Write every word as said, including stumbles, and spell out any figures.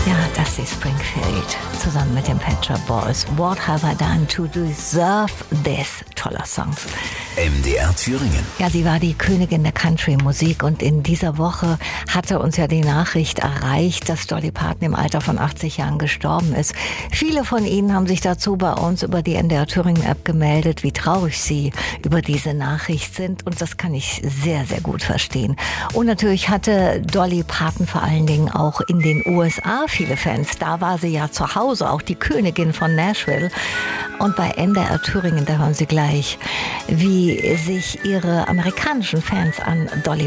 Ja, das ist Springfield zusammen mit den Pet Shop Boys. What have I done to deserve this? Toller Song. M D R Thüringen. Ja, sie war die Königin der Country-Musik und in dieser Woche hatte uns ja die Nachricht erreicht, dass Dolly Parton im Alter von achtzig Jahren gestorben ist. Viele von Ihnen haben sich dazu bei uns über die M D R Thüringen-App gemeldet, wie traurig sie über diese Nachricht sind, und das kann ich sehr, sehr gut verstehen. Und natürlich hatte Dolly Parton vor allen Dingen auch in den U S A viele Fans. Da war sie ja zu Hause, auch die Königin von Nashville. Und bei M D R Thüringen, da hören Sie gleich, wie sich Ihre amerikanischen Fans an Dolly